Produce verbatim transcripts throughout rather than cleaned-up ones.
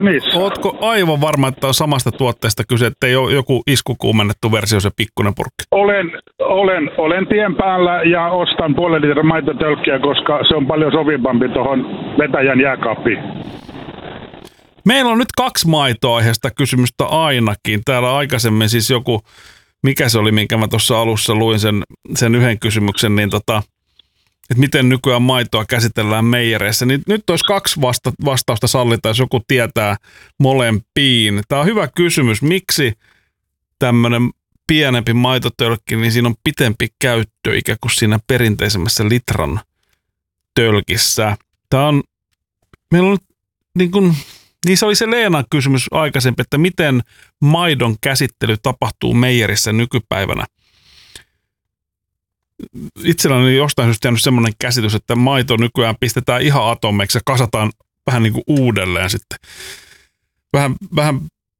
Missä? Ootko aivan varma, että on samasta tuotteesta kyse, että ei ole joku iskukuumennettu versio, se pikkuinen purkki? Olen, olen, olen tien päällä ja ostan puolen litran maitotölkkiä, koska se on paljon sopivampi tuohon vetäjän jääkaappiin. Meillä on nyt kaksi maitoaiheesta kysymystä ainakin. Täällä aikaisemmin siis joku, mikä se oli, minkä mä tuossa alussa luin sen, sen yhden kysymyksen, niin tota, että miten nykyään maitoa käsitellään meijereissä. Niin nyt olisi kaksi vasta, vastausta sallita, jos joku tietää molempiin. Tämä on hyvä kysymys. Miksi tämmöinen pienempi maitotölkki, niin siinä on pitempi käyttö ikään kuin siinä perinteisemmässä litran tölkissä. Tämä on, meillä on niin kuin, niin se oli se Leenan kysymys aikaisempi, että miten maidon käsittely tapahtuu meijerissä nykypäivänä. Itselläni on jostain syystä jäänyt semmoinen käsitys, että maito nykyään pistetään ihan atomeiksi ja kasataan vähän niin kuin uudelleen sitten. Vähän, vähän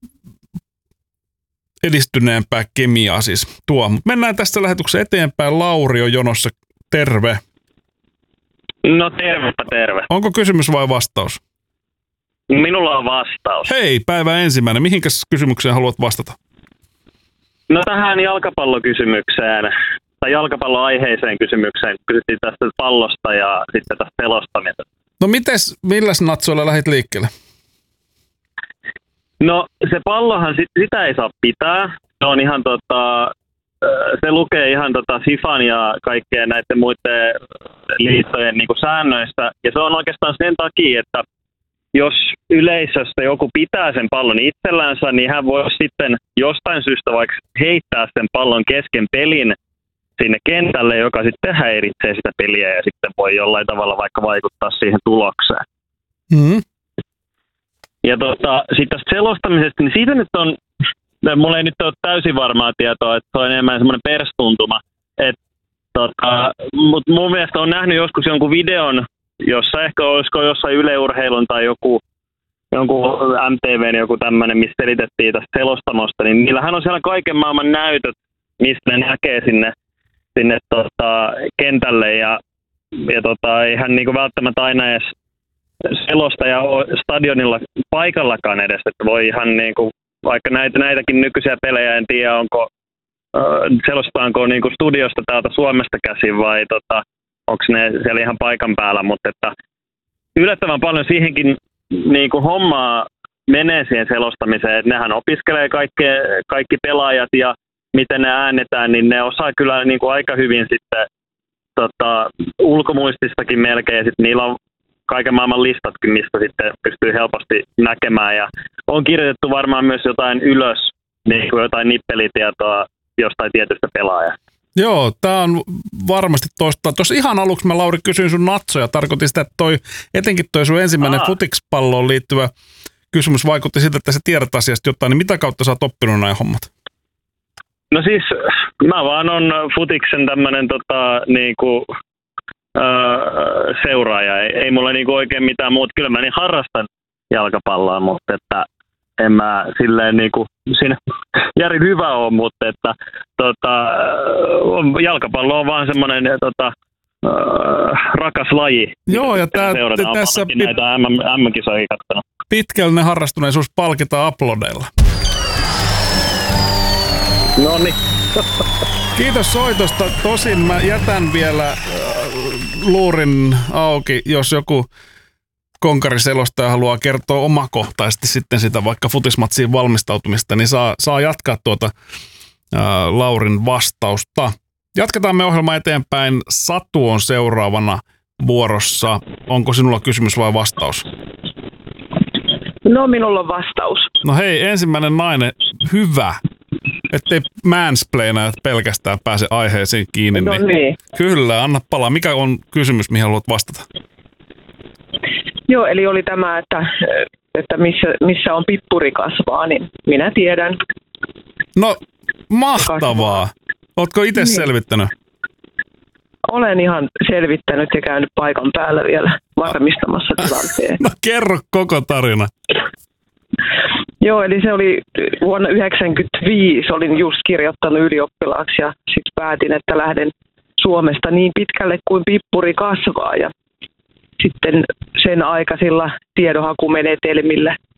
edistyneempää kemiaa siis tuo. Mutta mennään tässä lähetyksessä eteenpäin. Lauri on jonossa. Terve. No tervepä terve. Onko kysymys vai vastaus? Minulla on vastaus. Hei, päivä ensimmäinen. Mihinkäs kysymykseen haluat vastata? No tähän jalkapallokysymykseen, tai jalkapalloaiheiseen kysymykseen. Kysyttiin tästä pallosta ja sitten tästä selostamisesta. No mites, milläs natsoilla lähdit liikkeelle? No se pallohan, sitä ei saa pitää. Se on ihan tota, se lukee ihan tota FIFAn ja kaikkien näiden muiden liittojen niin kuin säännöistä. Ja se on oikeastaan sen takia, että jos yleisöstä joku pitää sen pallon itsellänsä, niin hän voi sitten jostain syystä vaikka heittää sen pallon kesken pelin sinne kentälle, joka sitten häiritsee sitä peliä ja sitten voi jollain tavalla vaikka vaikuttaa siihen tulokseen. Mm-hmm. Ja tota, sitten tästä selostamisesta, niin siitä nyt on, mulla ei nyt ole täysin varmaa tietoa, että se on enemmän semmoinen perstuntuma. Tota, mutta mun mielestä on nähnyt joskus jonkun videon, jossa ehkä olisiko jossain Yle Urheilun tai joku, jonkun M T V:n joku tämmöinen, missä selitettiin tästä selostamosta, niin niillähän on siellä kaiken maailman näytöt, mistä ne näkee sinne, sinne tota, kentälle ja, ja tota, eihän niinku välttämättä aina edes selostaja ole stadionilla paikallakaan edes, että voi ihan niinku, vaikka näitä, näitäkin nykyisiä pelejä, en tiedä onko, äh, selostetaanko niinku studiosta täältä Suomesta käsin vai tota, onko ne siellä ihan paikan päällä, mutta että yllättävän paljon siihenkin niinku hommaa menee siihen selostamiseen, että nehän opiskelee kaikki, kaikki pelaajat ja miten ne äänetään, niin ne osaa kyllä niinku aika hyvin sitten tota, ulkomuististakin melkein, ja sitten niillä on kaiken maailman listatkin, mistä sitten pystyy helposti näkemään, ja on kirjoitettu varmaan myös jotain ylös, niin kuin jotain nippelitietoa jostain tietystä pelaajasta. Joo, tämä on varmasti toista. Tuossa ihan aluksi mä, Lauri, kysyin sun natsoja. Tarkoitin sitä, että toi, etenkin toi sun ensimmäinen Aha. futikspalloon liittyvä kysymys vaikutti siltä, että sä tiedät asiasta jotain. Niin mitä kautta sä oot oppinut näin hommat? No siis mä vaan on futiksen tämmönen tota, niinku, öö, seuraaja. Ei, ei mulla niinku oikein mitään muuta. Kyllä mä niin harrastan jalkapalloa, mutta että en mä silleen niinku siinä järin hyvä ole, mutta että tota, jalkapallo on vaan semmoinen tota, äh, rakas laji. Joo, ja tää, te, tässä pit- näitä M-kisoihin katsonut. Pitkällinen harrastuneisuus palkitaan aplodeilla. Noniin. Kiitos soitosta. Tosin mä jätän vielä äh, luurin auki, jos joku konkariselostaja haluaa kertoa omakohtaisesti sitten sitä vaikka futismatsiin valmistautumista, niin saa, saa jatkaa tuota ää, Laurin vastausta. Jatketaan me ohjelma eteenpäin. Satu on seuraavana vuorossa. Onko sinulla kysymys vai vastaus? No, minulla on vastaus. No hei, ensimmäinen nainen, hyvä. Ettei mansplainajat pelkästään pääse aiheeseen kiinni. No niin. Kyllä, anna palaa. Mikä on kysymys, mihin haluat vastata? Joo, eli oli tämä, että, että missä, missä on pippuri kasvaa, niin minä tiedän. No, mahtavaa. Ootko itse niin. selvittänyt? Olen ihan selvittänyt ja käynyt paikan päällä vielä varmistamassa tilanteen. No kerro koko tarina. Joo, eli se oli vuonna yhdeksänkymmentäviisi, olin just kirjoittanut ylioppilaaksi ja sitten päätin, että lähden Suomesta niin pitkälle kuin pippuri kasvaa ja sitten sen aikaisilla tiedonhakumenetelmillä